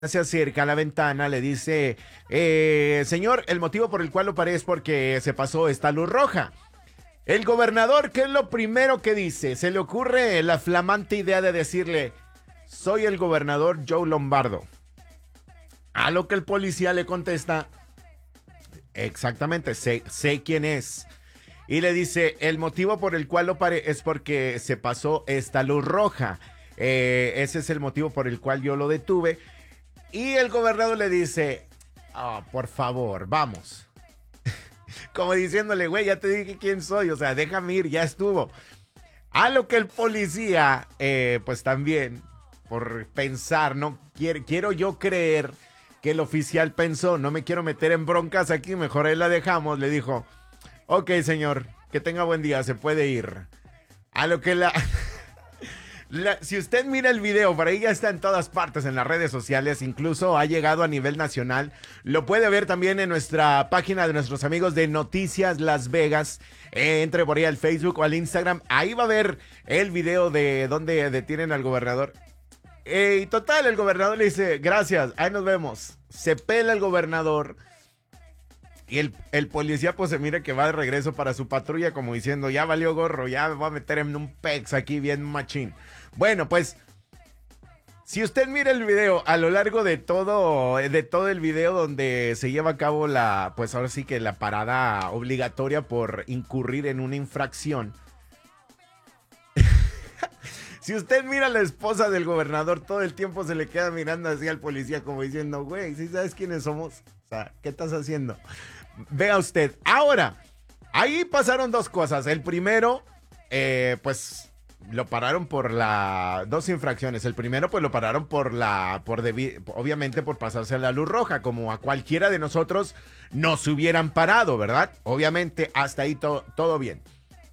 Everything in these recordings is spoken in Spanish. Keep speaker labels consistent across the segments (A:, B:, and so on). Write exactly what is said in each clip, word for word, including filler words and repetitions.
A: Se acerca a la ventana, le dice, eh, señor, el motivo por el cual lo paré es porque se pasó esta luz roja. El gobernador, ¿qué es lo primero que dice? Se le ocurre la flamante idea de decirle, soy el gobernador Joe Lombardo. A lo que el policía le contesta, exactamente, sé, sé quién es. Y le dice, el motivo por el cual lo paré es porque se pasó esta luz roja. Eh, ese es el motivo por el cual yo lo detuve. Y el gobernador le dice, oh, por favor, vamos. Como diciéndole, güey, ya te dije quién soy, o sea, déjame ir, ya estuvo. A lo que el policía, eh, pues también, por pensar, no quiero, quiero yo creer que el oficial pensó, no me quiero meter en broncas aquí, mejor ahí la dejamos, le dijo, ok, señor, que tenga buen día, se puede ir. A lo que la... La, si usted mira el video, por ahí ya está en todas partes en las redes sociales, incluso ha llegado a nivel nacional. Lo puede ver también en nuestra página de nuestros amigos de Noticias Las Vegas. Eh, entre por ahí al Facebook o al Instagram. Ahí va a ver el video de donde detienen al gobernador. Eh, y total, el gobernador le dice, gracias, ahí nos vemos. Se pela el gobernador. Y el, el policía pues se mira que va de regreso para su patrulla como diciendo, ya valió gorro, ya me voy a meter en un pex aquí bien machín. Bueno, pues, si usted mira el video a lo largo de todo, de todo el video donde se lleva a cabo la, pues ahora sí que la parada obligatoria por incurrir en una infracción. Si usted mira a la esposa del gobernador, todo el tiempo se le queda mirando así al policía como diciendo, güey, ¿sí sabes quiénes somos? O sea, ¿qué estás haciendo? Vea usted. Ahora, ahí pasaron dos cosas. El primero, eh, pues lo pararon por la... Dos infracciones. El primero, pues lo pararon por la... por debi- obviamente por pasarse a la luz roja, como a cualquiera de nosotros nos hubieran parado, ¿verdad? Obviamente, hasta ahí to- todo bien.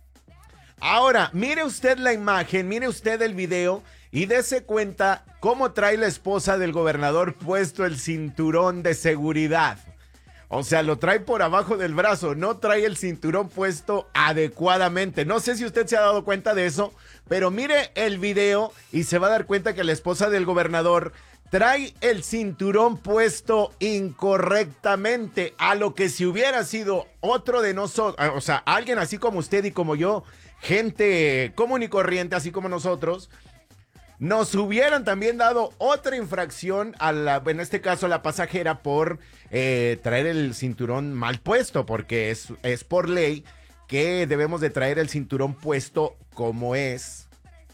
A: Ahora, mire usted la imagen, mire usted el video y dése cuenta cómo trae la esposa del gobernador puesto el cinturón de seguridad. O sea, lo trae por abajo del brazo, no trae el cinturón puesto adecuadamente. No sé si usted se ha dado cuenta de eso, pero mire el video y se va a dar cuenta que la esposa del gobernador trae el cinturón puesto incorrectamente, a lo que si hubiera sido otro de nosotros, o sea, alguien así como usted y como yo, gente común y corriente, así como nosotros, nos hubieran también dado otra infracción, a la, en este caso a la pasajera, por eh, traer el cinturón mal puesto, porque es, es por ley que debemos de traer el cinturón puesto como es.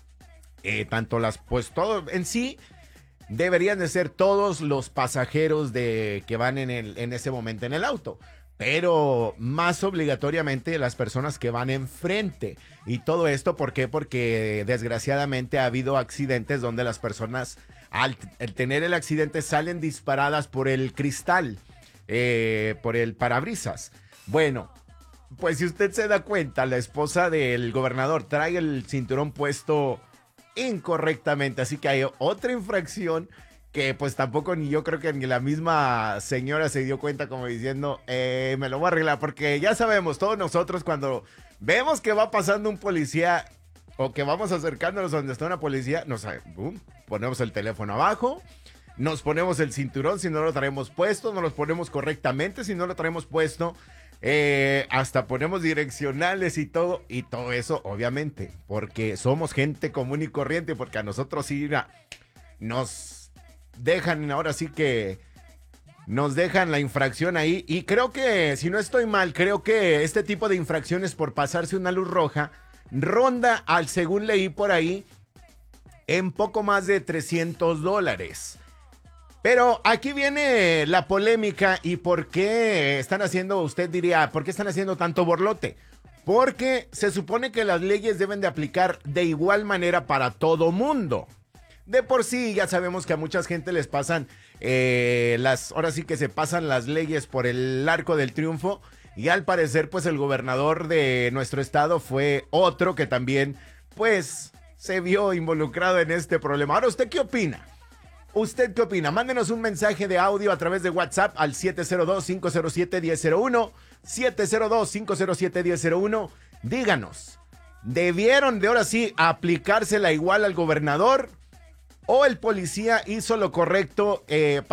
A: Eh, tanto las, pues todo en sí, deberían de ser todos los pasajeros de, que van en, el, en ese momento en el auto. Pero más obligatoriamente las personas que van enfrente. Y todo esto, ¿por qué? Porque desgraciadamente ha habido accidentes donde las personas, al, al tener el accidente, salen disparadas por el cristal, eh, por el parabrisas. Bueno, pues si usted se da cuenta, la esposa del gobernador trae el cinturón puesto incorrectamente. Así que hay otra infracción que pues tampoco ni yo creo que ni la misma señora se dio cuenta, como diciendo, eh, me lo voy a arreglar, porque ya sabemos, todos nosotros cuando vemos que va pasando un policía o que vamos acercándonos donde está una policía, nos boom, ponemos el teléfono abajo, nos ponemos el cinturón si no lo traemos puesto, nos lo ponemos correctamente si no lo traemos puesto, eh, hasta ponemos direccionales y todo, y todo eso obviamente, porque somos gente común y corriente, porque a nosotros sí mira, nos... dejan, ahora sí que nos dejan la infracción ahí. Y creo que, si no estoy mal, creo que este tipo de infracciones por pasarse una luz roja ronda, al según leí por ahí, en poco más de trescientos dólares. Pero aquí viene la polémica y por qué están haciendo, usted diría, ¿por qué están haciendo tanto borlote? Porque se supone que las leyes deben de aplicar de igual manera para todo mundo. De por sí ya sabemos que a mucha gente les pasan eh, las, ahora sí que se pasan las leyes por el arco del triunfo, y al parecer pues el gobernador de nuestro estado fue otro que también pues se vio involucrado en este problema. Ahora, ¿usted qué opina? ¿Usted qué opina? Mándenos un mensaje de audio a través de WhatsApp al siete cero dos, cinco cero siete, uno cero cero uno, siete cero dos, cinco cero siete, uno cero cero uno. Díganos, ¿debieron de ahora sí aplicársela igual al gobernador? o el policía hizo lo correcto eh,